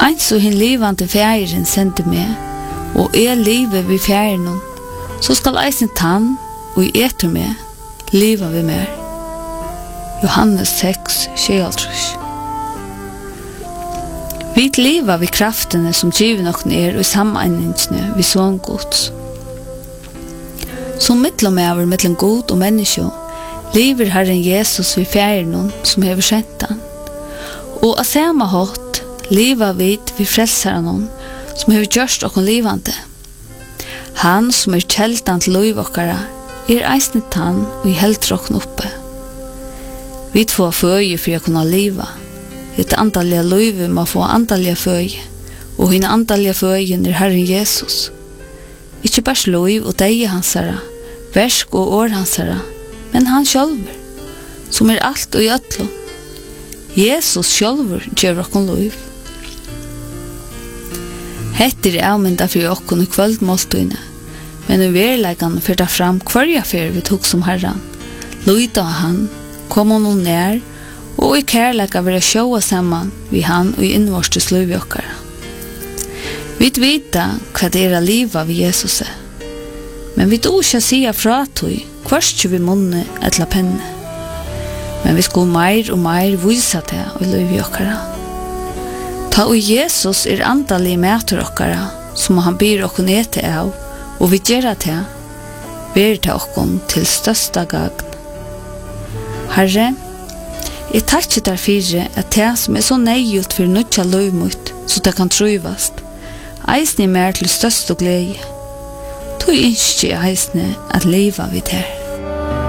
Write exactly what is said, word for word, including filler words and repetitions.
Eins og hin livande fjæren sendte meg, og er livet vid fjæren, så skal eisen tann, og i etter meg, liva vi mer. Johannes seks, tjuetre. Vi liva vid kraftene som giver noen er og sammenhengene vi sånn gods. Som mittelomøver mellom god og menneske, lever Herren Jesus vid fjæren som hever sendt han. Og av samme hatt lever vi vid frelseren som hever gjørst okken livande. Han som er kjeldan til loivokkara er eisnet han og i helt rokken oppe. Vi får føje for å kunne liva. Et antallige loive må få antallige føje, og henne antallige føjen er Herren Jesus. Ikke bare loiv og deie hansara, versk og år hansara, men han sjølver, som er alt og i øtlo. Jesus sjølver gjør okken loiv. Hette er avmynda for okken i kvöldmåltøyne, men i verleggene fyrta fram hverja fyr vi tok som Herren. Loida han, kom hon nær, og i kærleika vil jeg sjåa saman vi han og i innvorste sluvjokkara. Vi vita hva det er a liva vi Jesus er, men vi do ikke sia fra tog, hverst vi munne etla penne. Men vi sko meir og meir vise det og sluvjokkara. Ta og Jesus er andalig meter okkara, som han byr okkon ete av, og vi gjerra til, ber til okkon til størsta gagn. Herre, jeg takkje der fire at det som er så nøyut for nødja løymut, så det kan trøyvast, eisne mer til størst og glede. Tog innskje eisne at liva vid her.